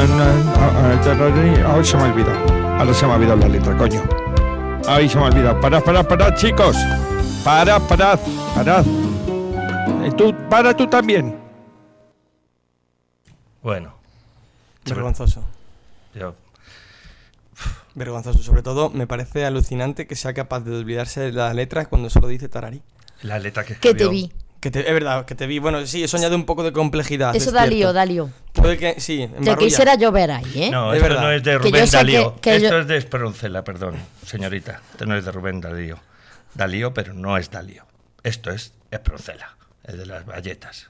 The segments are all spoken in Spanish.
Ay, se me ha olvidado. Ahora se me ha olvidado la letra, coño. Ay, se me ha olvidado. Parad, chicos. Parad. Tú también. Bueno. Vergonzoso. Yo... Vergonzoso. Sobre todo, me parece alucinante que sea capaz de olvidarse de las letras cuando solo dice tararí. La letra que Que escribió... te vi. Es verdad, que te vi. Bueno, sí, he soñado un poco de complejidad. Eso da lío. Puede que, sí, Te embarrulla. quisiera llover ahí, ¿eh? No, Es esto verdad. no es de Que yo Rubén sé Darío. que Esto yo- es de Esperoncela, perdón, señorita. Esto no es de Rubén Darío. Darío, pero no es Darío. Esto es Esperoncela, el de las galletas.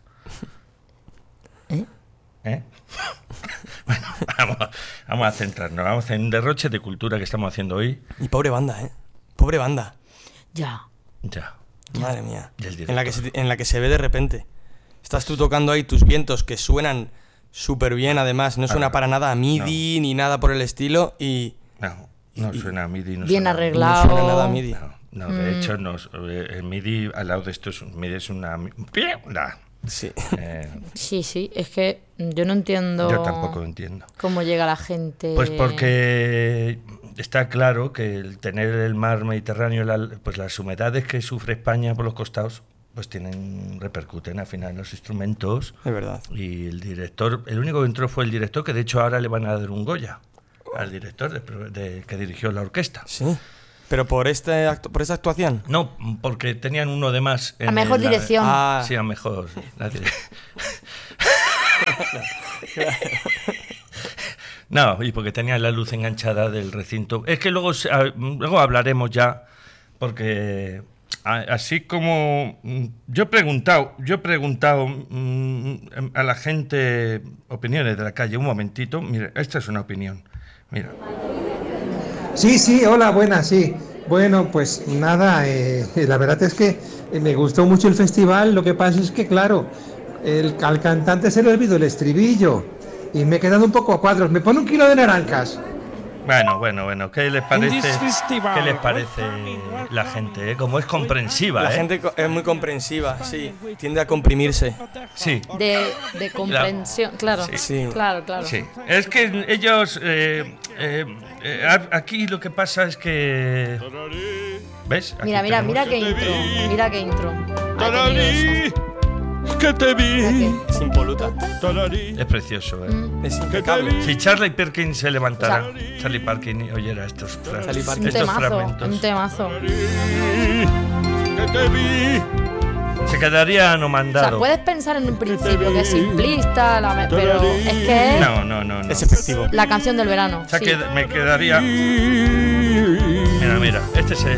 ¿Eh? Bueno, vamos a centrarnos. Vamos a hacer un derroche de cultura que estamos haciendo hoy. Y pobre banda, ¿eh? Pobre banda. Ya. Ya. Madre mía. Y el En la, director. en la que se ve de repente. Estás tú tocando ahí tus vientos que suenan súper bien, además. No suena para nada a MIDI ni nada por el estilo. Y No suena a MIDI. No Bien suena, arreglado. no suena nada a MIDI. No, de hecho, no, el MIDI al lado de esto MIDI es una... Sí. Sí, es que yo no entiendo. Yo tampoco entiendo. Cómo llega la gente. Pues porque está claro que el tener el mar Mediterráneo, pues las humedades que sufre España por los costados, pues repercuten al final en los instrumentos. Es verdad. Y el director, el único que entró fue el director, que de hecho ahora le van a dar un Goya al director que dirigió la orquesta. Sí. Pero por esta actuación. No, porque tenían uno de más. A mejor dirección. Sí, a mejor. No, y porque tenían la luz enganchada del recinto. Es que luego hablaremos ya, porque así como yo he preguntado a la gente opiniones de la calle. Un momentito, mire, esta es una opinión. Mira. Sí, hola, buenas, sí. Bueno, pues nada, la verdad es que me gustó mucho el festival, lo que pasa es que, claro, al cantante se le olvidó el estribillo y me he quedado un poco a cuadros. ¿Me pone un kilo de naranjas? Bueno, ¿qué les parece la gente? Como es comprensiva, La gente es muy comprensiva, sí. Tiende a comprimirse. Sí. De comprensión, claro. Sí. Claro. Sí. Es que ellos... aquí lo que pasa es que... ¿Ves? Aquí Mira qué intro. Ha tenido eso. Que te vi. Es impoluta. Es precioso, ¿eh? Es impecable. Si Charlie Perkins se levantara, Charlie Perkins oyera estos Charlie Un Perkins. temazo. Que te vi. se quedaría O sea, anomandado. puedes pensar en un principio que es simplista, pero es que No. Es efectivo. la canción del verano. O sea, sí. que me quedaría... Mira, este es...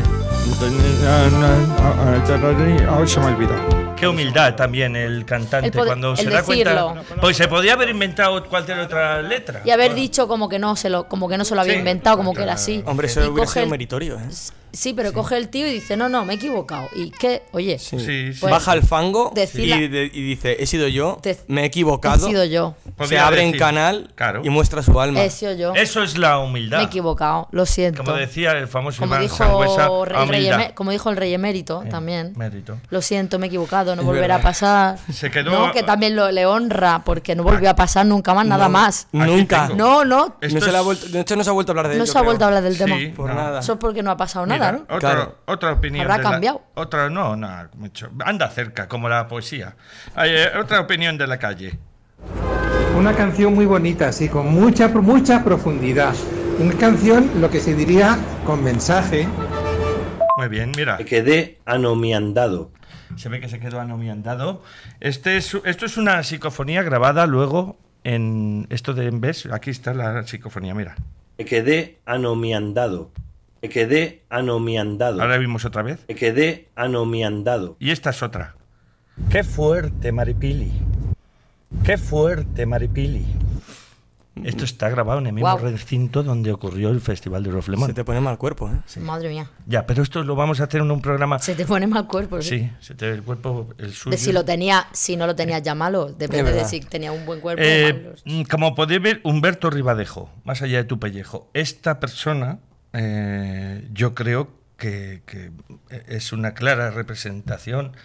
Ay, se me ha olvidado. Qué humildad también el cantante cuando se da decirlo. cuenta. Pues se podía haber inventado cualquier otra letra. Y haber dicho como que no se lo había Sí. inventado, como que era así. Hombre, eso Y hubiera coge sido el- meritorio, ¿eh? Sí, pero coge el tío y dice, no, me he equivocado. Y que, oye, Sí. Pues, baja el fango decirla- y dice, he sido yo, Te- me he he equivocado. sido yo. Se Podría abre en decir, canal claro. y muestra su alma. He sido yo. Eso es la Me he humildad. equivocado, lo siento. Como decía el famoso Como Iván dijo, Sangüesa, el rey humildad. como dijo el rey emérito también. Mérito. Lo siento, me he equivocado, no Es volverá verdad. a pasar. Se quedó- No, que también le honra, porque no volvió a pasar nunca más, nada más. Nunca. tengo. No, Esto No se le ha es- vuelto, de hecho, no se ha vuelto a hablar de él. no yo se ha creo. vuelto a hablar del Sí. tema. Por No. nada. Eso es porque no ha pasado Mira, nada, ¿no? Claro. Otra opinión. Habrá de la- cambiado. Otra, no, mucho. Anda cerca, como la poesía. Otra opinión de la calle. Una canción muy bonita, sí, con mucha profundidad. Una canción, lo que se diría, con mensaje. Muy bien, mira. Me quedé anomiandado. Se ve que se quedó anomiandado. Esto es una psicofonía grabada luego en esto de ¿ves? Aquí está la psicofonía, mira. Me quedé anomiandado. Me quedé anomiandado. Ahora vimos otra vez. Me quedé anomiandado. Y esta es otra. Qué fuerte, Maripili. Qué fuerte, Maripili. Esto está grabado en el mismo Guau. recinto donde ocurrió el Festival de Roflemón. Se te pone mal cuerpo, ¿eh? Madre mía, Ya, pero esto lo vamos a hacer en un programa. se te pone mal cuerpo. Sí, el cuerpo, el suyo. De si no lo tenías ya malo, depende Es de verdad. si tenía un buen cuerpo o malo. Como podéis ver, Humberto Ribadejo, más allá de tu pellejo, esta persona, yo creo que es una clara representación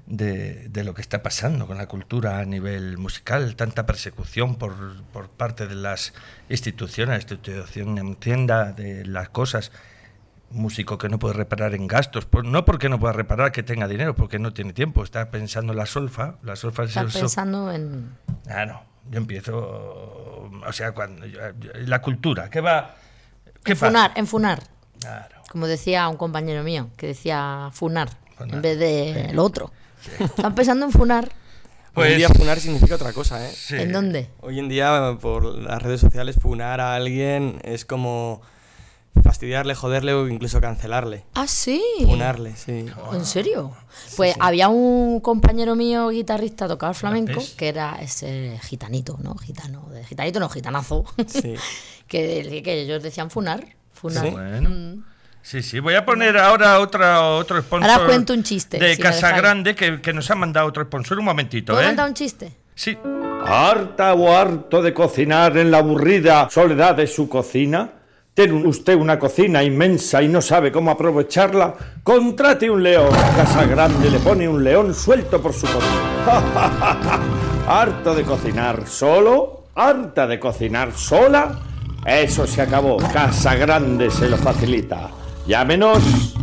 de lo que está pasando con la cultura a nivel musical, tanta persecución por parte de las instituciones, la institución entienda de las cosas. Músico que no puede reparar en gastos, no porque no pueda reparar que tenga dinero, porque no tiene tiempo, está pensando en la solfa Está pensando en... No, yo empiezo, o sea, cuando la cultura, ¿qué va? ¿Qué pasa? En funar. Claro. Como decía un compañero mío, que decía funar en vez de lo otro. Están pensando en funar. Hoy en día funar significa otra cosa, ¿eh? Sí. ¿En dónde? Hoy en día, por las redes sociales, funar a alguien es como fastidiarle, joderle o incluso cancelarle. ¿Ah, sí? Funarle, sí. ¿En serio? Pues había un compañero mío guitarrista, tocaba el flamenco, que era ese gitanito, ¿no? Gitanito no, gitanazo. Sí. que ellos decían funar. ¿Sí? Bueno. Sí, voy a poner ahora otro sponsor. Ahora os cuento un chiste. De si me Casagrande, que nos ha mandado otro sponsor. Un momentito, ¿Puedo contar un chiste? Sí. ¿Harta o harto de cocinar en la aburrida soledad de su cocina? ¿Tiene usted una cocina inmensa y no sabe cómo aprovecharla? Contrate un león. Casagrande le pone un león suelto por su cocina. ¿Harto de cocinar solo? ¿Harta de cocinar sola? Eso se acabó. Casagrande se lo facilita. Llámenos.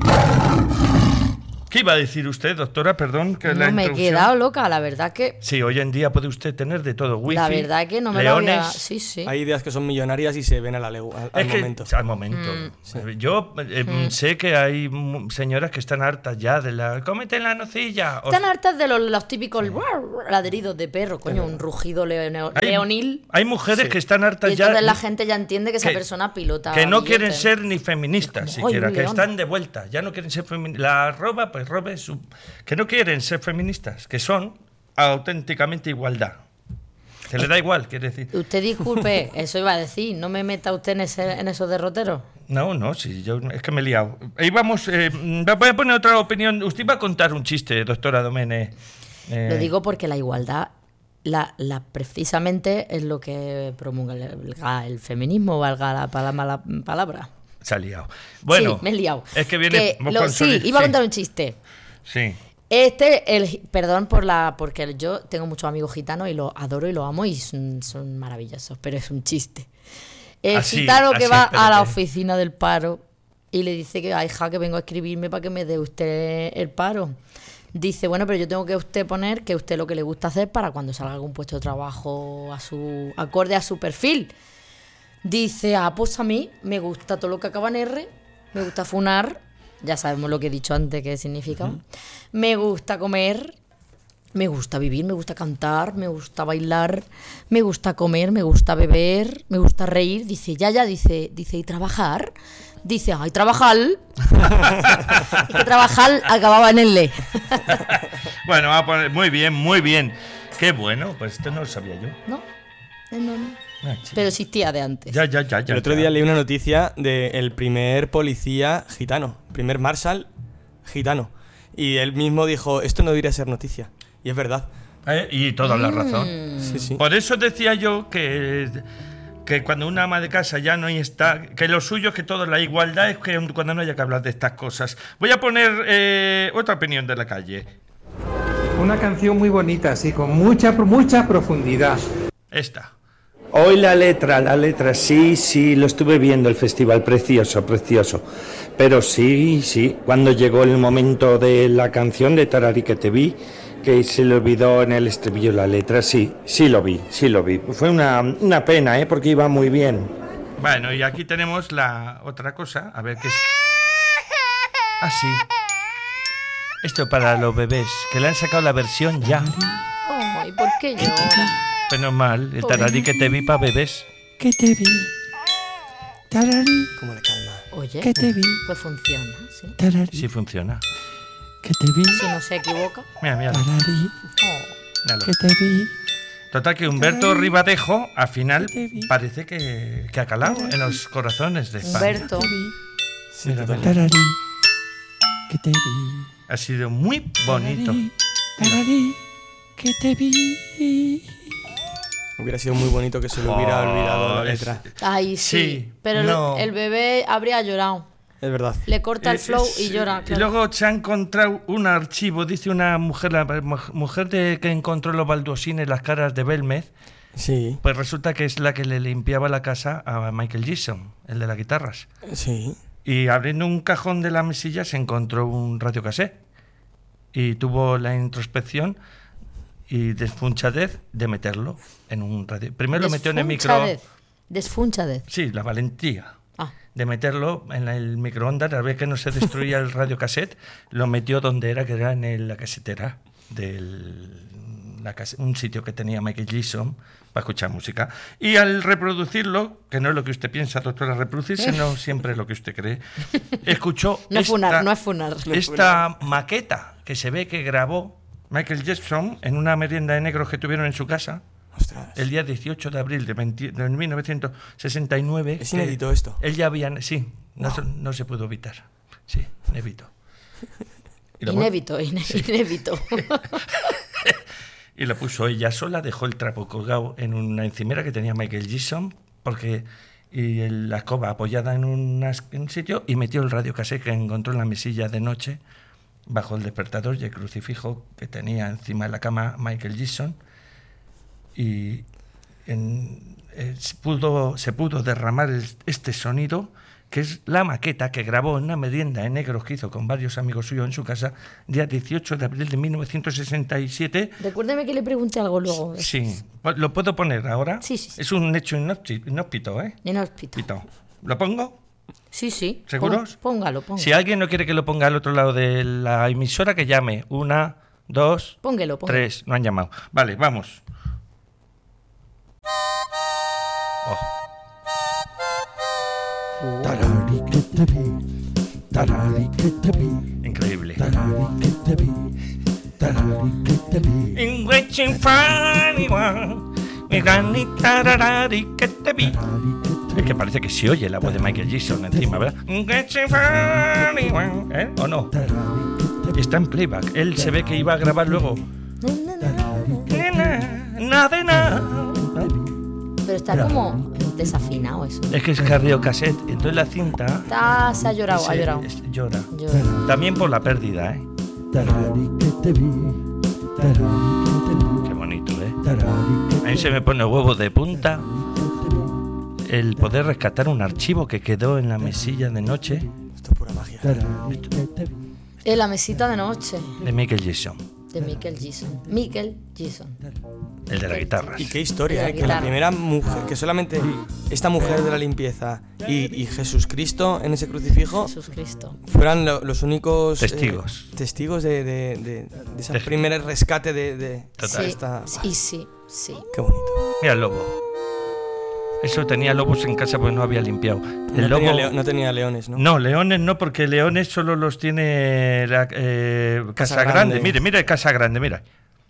¿Qué iba a decir usted, doctora? Perdón, que la No, me he introducción. quedado loca, la verdad que... Sí, hoy en día puede usted tener de todo. Wifi, La verdad que no me leones. lo había... Sí. Hay ideas que son millonarias y se ven al momento. Al momento. Yo sé que hay señoras que están hartas ya de la... ¡Cómete la nocilla! Están hartas de los típicos ladridos de perro, coño, un rugido leonil. Hay mujeres que están hartas Y ya... entonces la gente ya entiende que esa que- persona pilota Que no billetes. quieren ser ni feministas Como, siquiera, ¡ay, un que león! están de vuelta, ya no quieren ser feministas. La roba, pues robe su... Que no quieren ser feministas, que son auténticamente igualdad. Que le da igual, quiere decir. Usted disculpe, eso iba a decir, no me meta usted en esos derroteros. No, sí, yo es que me he liado. Voy a poner otra opinión. Usted iba a contar un chiste, doctora Domene. Lo digo porque la igualdad, precisamente es lo que promulga el feminismo, valga la palabra. Se ha liado. Bueno, sí, me he liado. Es que viene... Sí, iba a contar un chiste. Sí. Perdón porque yo tengo muchos amigos gitanos y los adoro y los amo y son maravillosos, pero es un chiste. El gitano que va a la oficina del paro y le dice que, hija, que vengo a escribirme para que me dé usted el paro. Dice, bueno, pero yo tengo que usted poner que usted lo que le gusta hacer para cuando salga algún puesto de trabajo acorde a su perfil. Dice, pues a mí me gusta todo lo que acaba en R, me gusta funar, ya sabemos lo que he dicho antes que significa. Me gusta comer, me gusta vivir, me gusta cantar, me gusta bailar, me gusta comer, me gusta beber, me gusta reír. Dice, dice, ¿y trabajar? Dice, ¡ay, trabajar! Es que trabajar acababa en el le. Bueno, va a poner... Muy bien. Qué bueno, pues esto no lo sabía yo. No. Ah, chico. Pero existía de antes. Ya. El otro día leí una noticia del primer policía gitano, primer marshal gitano. Y él mismo dijo, esto no debería ser noticia. Y es verdad. Y toda la razón. Sí. Por eso decía yo que cuando una ama de casa ya no está, que lo suyo es que todo, la igualdad es que cuando no haya que hablar de estas cosas. Voy a poner otra opinión de la calle. Una canción muy bonita, sí, con mucha profundidad. Esta. Hoy la letra, sí, lo estuve viendo el festival, precioso. Pero sí, cuando llegó el momento de la canción de Tarari que te vi, que se le olvidó en el estribillo la letra, sí lo vi. Fue una pena, porque iba muy bien. Bueno, y aquí tenemos la otra cosa, a ver qué es. Ah, sí. Esto para los bebés, que le han sacado la versión ya. Ay, ¿por qué yo? Menos mal, el Tararí que te vi para bebés. Que te vi. Tararí. ¿Cómo le calma? Oye, Que te vi. pues funciona, ¿sí? Tararí. Sí funciona. Que te vi. Si no se equivoca. Mira. Tararí. Míralo. Que te vi. Total, que Humberto Ribadejo, al final, Que te vi. parece que ha calado en los corazones de España. Humberto. Te vi. Sí, Mira, totalmente. Tararí. Que te vi. Ha sido muy bonito. Tararí. Que te vi. Hubiera sido muy bonito que se le hubiera olvidado la letra. Ay, sí. Sí, pero no. el bebé habría llorado. Es verdad. Le corta el flow y llora. Claro. Y luego se ha encontrado un archivo, dice una mujer, la mujer que encontró los baldosines, las caras de Belmez. Sí. Pues resulta que es la que le limpiaba la casa a Michael Jackson, el de las guitarras. Sí. Y abriendo un cajón de la mesilla se encontró un radiocassette. Y tuvo la introspección y desfunchadez de meterlo en un radio. Primero lo metió en el micro. Desfunchadez. Sí, la valentía de meterlo en el microondas. A ver que no se destruía el radiocassette, lo metió donde era, que era en la casetera un sitio que tenía Michael Jackson para escuchar música. Y al reproducirlo, que no es lo que usted piensa, doctora, reproducirse no siempre es lo que usted cree, escuchó esta maqueta que se ve que grabó Michael Jackson en una merienda de negros que tuvieron en su casa. Ostras. El día 18 de abril de 1969. Es inédito esto. Él ya había... Sí, no se pudo evitar. Sí, inédito. Inédito. Y lo puso ella sola, dejó el trapo colgado en una encimera que tenía Michael Jackson, y la escoba apoyada en un sitio, y metió el radiocassette que encontró en la mesilla de noche, bajo el despertador y el crucifijo que tenía encima de la cama Michael Jackson, y se pudo derramar este sonido, que es la maqueta que grabó en una merienda en negros que hizo con varios amigos suyos en su casa, día 18 de abril de 1967. Recuérdeme que le pregunté algo luego. Sí, ¿lo puedo poner ahora? Sí. Es un hecho inhóspito, ¿eh? Inhóspito. ¿Lo pongo? Sí. ¿Seguros? Póngalo. Si alguien no quiere que lo ponga al otro lado de la emisora, que llame. 1, 2, Póngelo. 3. No han llamado. Vale, vamos. Increíble. Es que parece que se oye la voz de Michael Jackson encima, ¿verdad? ¿O no? Está en playback. Él se ve que iba a grabar luego. Pero está como desafinado eso. Es que es radiocassette. Entonces la cinta... Se ha llorado, Llora. También por la pérdida, ¿eh? Qué bonito, ¿eh? A mí se me pone huevo de punta el poder rescatar un archivo que quedó en la mesilla de noche. Esto es pura magia. En la mesita de noche. De Michael Jackson. Michael Jackson. El de la guitarra. Y qué historia, que la primera mujer, que solamente esta mujer de la limpieza y Jesucristo en ese crucifijo fueran los únicos testigos de ese primer rescate de esta... Sí. Qué bonito. Mira el lobo. Eso tenía lobos en casa porque no había limpiado. No tenía leones, ¿no? No, leones no, porque leones solo los tiene Casa Grande. Mire, Casa Grande, mira.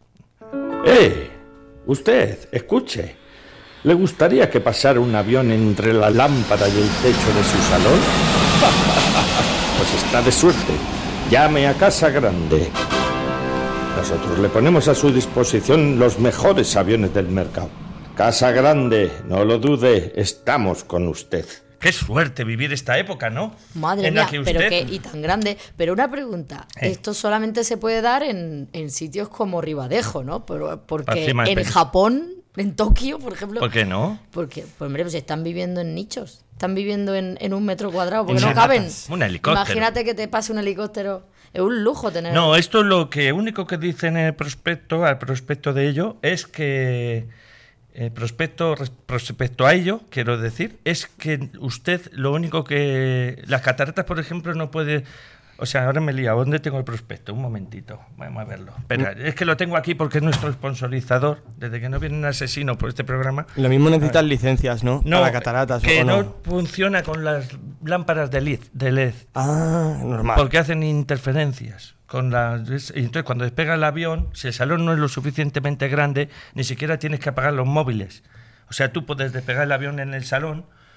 Usted, escuche. ¿Le gustaría que pasara un avión entre la lámpara y el techo de su salón? Pues está de suerte. Llame a Casa Grande. Nosotros le ponemos a su disposición los mejores aviones del mercado. Casa Grande, no lo dude, estamos con usted. Qué suerte vivir esta época, ¿no? Madre mía, y tan grande. Pero una pregunta, esto solamente se puede dar en sitios como Ribadejo, ¿no? Porque en Japón, en Tokio, por ejemplo... ¿Por qué no? Porque, pues hombre, pues están viviendo en nichos, están viviendo en un metro cuadrado, porque no caben. Un helicóptero. Imagínate que te pase un helicóptero. Es un lujo tener... No, esto lo único que dice en el prospecto, al prospecto de ello, es que... Respecto a ello, quiero decir, es que usted lo único que... Las cataratas, por ejemplo, no puede... O sea, ahora me he liado. ¿Dónde tengo el prospecto? Un momentito. Vamos a verlo. Espera, es que lo tengo aquí porque es nuestro sponsorizador. Desde que no viene un asesino por este programa... Lo mismo necesitan licencias, ¿no? No, para cataratas. Que no funciona con las lámparas de LED. Ah, normal. Porque hacen interferencias. Y entonces cuando despega el avión, si el salón no es lo suficientemente grande, ni siquiera tienes que apagar los móviles. O sea, tú puedes despegar el avión en el salón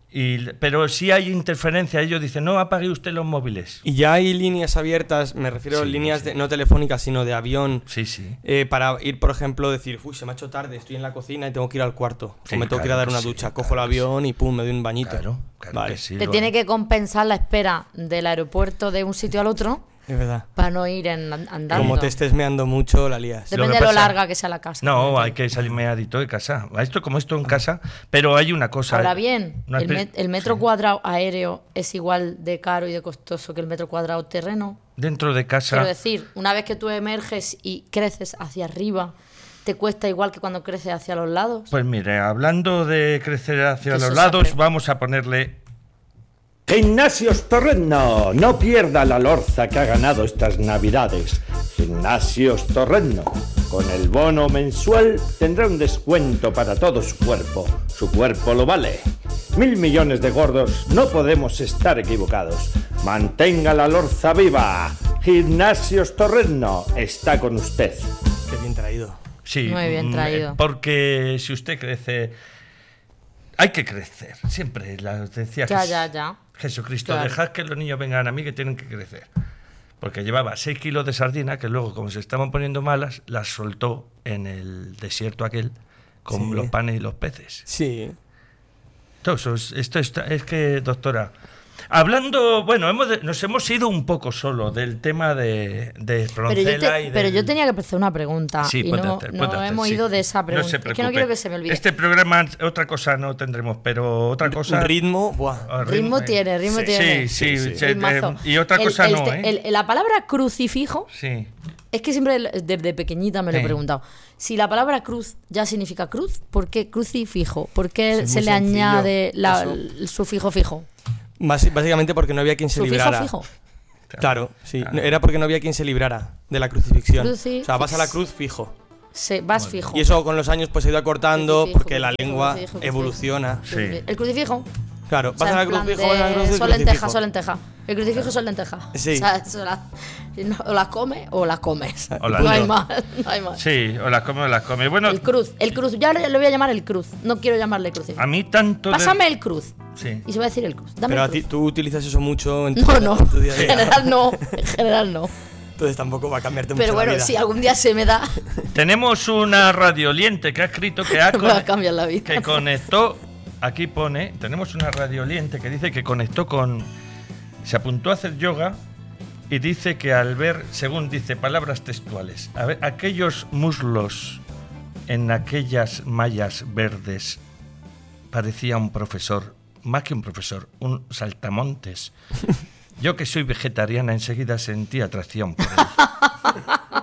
Pero sí hay interferencia. Ellos dicen, no apague usted los móviles. Y ya hay líneas abiertas, me refiero a líneas no telefónicas, sino de avión. Sí, sí. Para ir, por ejemplo, decir, se me ha hecho tarde, estoy en la cocina y tengo que ir al cuarto. O me tengo que ir a dar una ducha. Cojo el avión y pum, me doy un bañito. Claro vale. que sí. Te tiene que compensar la espera del aeropuerto de un sitio al otro. Es verdad. Para no ir andando. Como te estés meando mucho, la lías. Depende de lo larga que sea la casa. No, hay que salir meadito de casa. Esto en casa, pero hay una cosa. Ahora bien, el metro cuadrado aéreo es igual de caro y de costoso que el metro cuadrado terreno. Dentro de casa. Quiero decir, una vez que tú emerges y creces hacia arriba, ¿te cuesta igual que cuando creces hacia los lados? Pues mire, hablando de crecer hacia los lados, vamos a ponerle... Gimnasios Torreno, no pierda la lorza que ha ganado estas navidades. Gimnasios Torreno, con el bono mensual tendrá un descuento para todo su cuerpo lo vale. 1.000 millones de gordos, no podemos estar equivocados. Mantenga la lorza viva. Gimnasios Torreno está con usted. Qué bien traído. Sí, muy bien traído. Porque si usted crece, hay que crecer. Siempre lo decía ya. Jesucristo, dejad que los niños vengan a mí, que tienen que crecer. Porque llevaba 6 kilos de sardina que luego, como se estaban poniendo malas, las soltó en el desierto aquel con los panes y los peces. Sí. Esto es que, doctora, hablando, bueno, nos hemos ido un poco solo del tema de Roncela pero yo tenía que hacer una pregunta y no hemos ido de esa pregunta. No se preocupe. Es que no quiero que se me olvide. Este programa, otra cosa no tendremos, pero otra cosa... Ritmo, ritmo tiene. Sí. Y otra cosa no, la palabra crucifijo... Sí. Es que siempre desde pequeñita me lo he preguntado. Si la palabra cruz ya significa cruz, ¿por qué crucifijo? ¿Por qué se le añade el sufijo fijo? Básicamente porque no había quien se librara. ¿Sufijo fijo? Claro, sí. Era porque no había quien se librara de la crucifixión. O sea, vas a la cruz fijo. Sí, vas fijo. Y eso con los años pues se ha ido acortando porque la lengua evoluciona. Sí. El crucifijo. Claro, vas a la cruz fijo, vas a la cruz sol lenteja. El crucifijo son lentejas. Sí. O sea, o las comes o las comes. No hay más. Sí, o las comes o las comes. Bueno, el cruz. Ya le voy a llamar el cruz. No quiero llamarle crucifijo. A mí tanto... Pásame el cruz. Sí. Y se va a decir el cruz. Dame pero el cruz. tú utilizas eso mucho en tu día a día. En general no. Entonces tampoco va a cambiarte mucho la vida. Pero bueno, si algún día se me da... Tenemos una radioliente que ha escrito que me va a cambiar la vida. Que conectó... Aquí pone, tenemos una radioliente que dice que conectó se apuntó a hacer yoga y dice que al ver, según dice, palabras textuales, a ver, aquellos muslos en aquellas mallas verdes, parecía un profesor, más que un profesor, un saltamontes. Yo que soy vegetariana enseguida sentí atracción por él.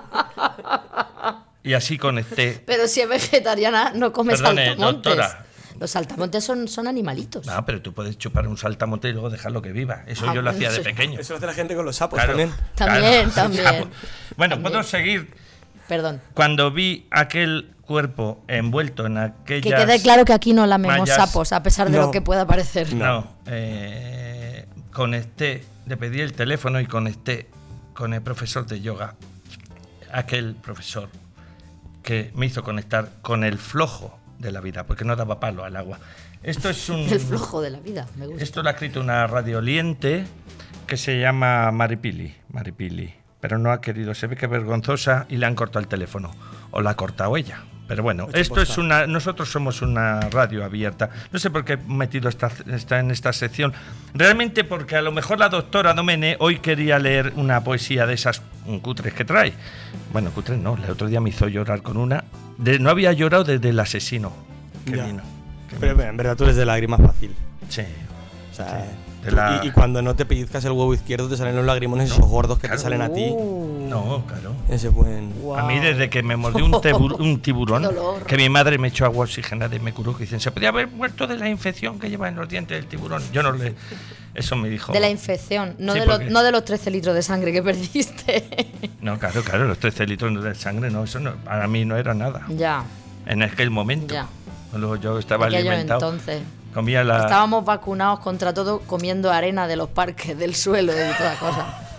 Y así conecté. Pero si es vegetariana no come saltamontes. Doctora. Los saltamontes son animalitos. No, pero tú puedes chupar un saltamonte y luego dejarlo que viva. Eso yo lo hacía de pequeño. Eso lo hace la gente con los sapos también. Bueno, puedo seguir. Perdón. Cuando vi aquel cuerpo envuelto en aquellas... Que quede claro que aquí no lamemos sapos, a pesar de lo que pueda parecer. No. Conecté, le pedí el teléfono y conecté con el profesor de yoga. Aquel profesor que me hizo conectar con el flojo de la vida, porque no daba palo al agua. Esto es el flojo de la vida, me gusta. Esto lo ha escrito una radioliente que se llama Maripili, pero no ha querido, se ve que es vergonzosa y le han cortado el teléfono, o la ha cortado ella. Pero bueno, nosotros somos una radio abierta. No sé por qué he metido está en esta sección. Realmente porque a lo mejor la doctora Domene hoy quería leer una poesía de esas cutres que trae. Bueno, cutres no, el otro día me hizo llorar con una. No había llorado desde El asesino. Pero en verdad tú eres de lágrimas fácil. Sí. O sea, y cuando no te pellizcas el huevo izquierdo te salen los lagrimones esos gordos que te salen a ti. No, claro. Ese buen... Wow. A mí desde que me mordió un tiburón, que mi madre me echó agua oxigenada y me curó, que dicen, se podría haber muerto de la infección que lleva en los dientes del tiburón. Yo no le... Eso me dijo. De la infección, no de los 13 litros de sangre que perdiste. No, claro, los 13 litros de sangre, no, eso no, para mí no era nada. Ya. En aquel momento. Ya. Luego yo estaba alimentado. Entonces. Estábamos vacunados contra todo comiendo arena de los parques, del suelo y toda cosa.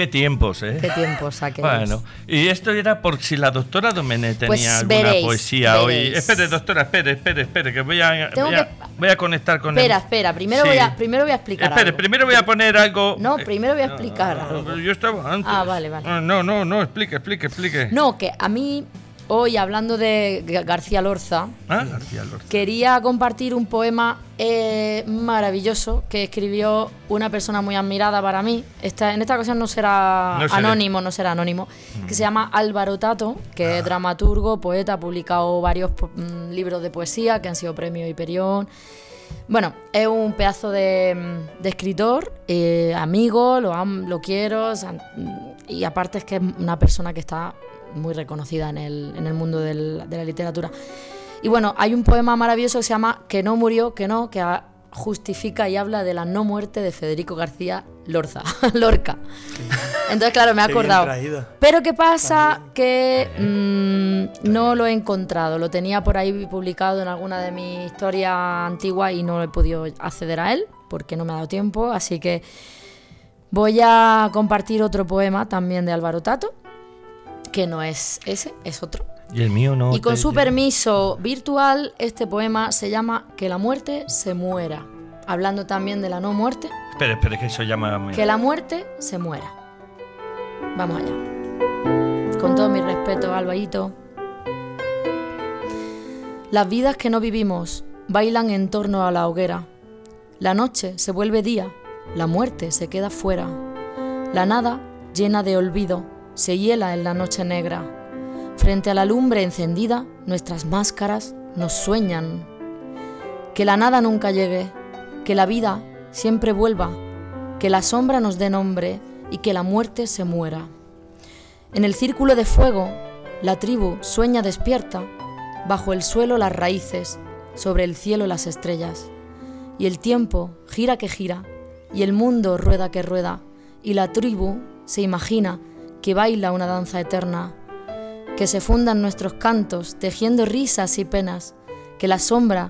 Qué tiempos, ¿eh? Qué tiempos aquellos. Bueno, y esto era por si la doctora Domenech tenía alguna poesía hoy. Espere, doctora, espere, que voy a conectar con él. Espera, primero voy a explicar algo. Primero voy a poner algo. No, primero voy a explicar algo. Yo estaba antes. Vale. No, explique. No, que a mí, hoy, hablando de García Lorca, quería compartir un poema maravilloso que escribió una persona muy admirada para mí. En esta ocasión no será anónimo, que se llama Álvaro Tato, que es dramaturgo, poeta, ha publicado varios libros de poesía que han sido premio Hiperión. Bueno, es un pedazo de escritor, amigo, lo quiero, y aparte es que es una persona que está muy reconocida en el mundo de la literatura. Y bueno, hay un poema maravilloso que se llama Que no murió, que justifica y habla de la no muerte de Federico García Lorca. Entonces, claro, me he acordado. Pero ¿qué pasa? Que no lo he encontrado. Lo tenía por ahí publicado en alguna de mis historias antiguas y no he podido acceder a él porque no me ha dado tiempo. Así que voy a compartir otro poema también de Álvaro Tato, que no es ese, es otro. Y el mío no. Y con su permiso virtual, este poema se llama Que la muerte se muera. Hablando también de la no muerte. Espera, que eso llama... Que la muerte se muera. Vamos allá. Con todo mi respeto, Alvarito. Las vidas que no vivimos bailan en torno a la hoguera. La noche se vuelve día, la muerte se queda fuera. La nada, llena de olvido, se hiela en la noche negra. Frente a la lumbre encendida, nuestras máscaras nos sueñan. Que la nada nunca llegue, que la vida siempre vuelva, que la sombra nos dé nombre y que la muerte se muera. En el círculo de fuego, la tribu sueña despierta, bajo el suelo las raíces, sobre el cielo las estrellas. Y el tiempo gira que gira, y el mundo rueda que rueda, y la tribu se imagina que baila una danza eterna, que se fundan nuestros cantos tejiendo risas y penas, que la sombra